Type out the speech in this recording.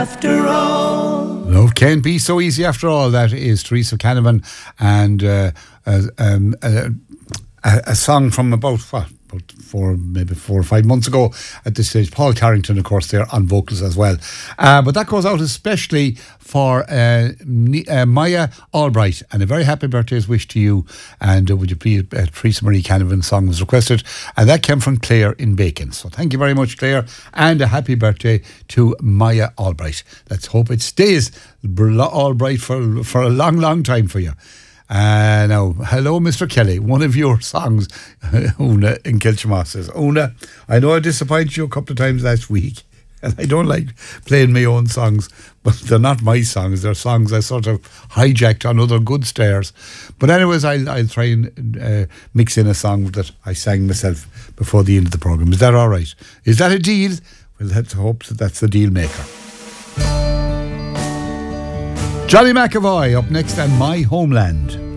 After all. Love can't be so easy after all. That is Teresa Canavan, and a song from about 4 or 5 months ago at this stage. Paul Carrington, of course, there on vocals as well. But that goes out especially for Maya Albright, and a very happy birthday's wish to you. And would you please, Teresa Marie Canavan's song was requested, and that came from Claire in Bacon. So thank you very much, Claire, and a happy birthday to Maya Albright. Let's hope it stays Albright for a long, long time for you. Now, hello, Mr. Kelly. One of your songs, Una in Kilchamass says, Una, I know I disappointed you a couple of times last week, and I don't like playing my own songs, but they're not my songs. They're songs I sort of hijacked on other good stairs. But anyways, I'll try and mix in a song that I sang myself before the end of the programme. Is that all right? Is that a deal? Well, let's hope that that's the deal maker. Johnny McAvoy up next, and My Homeland.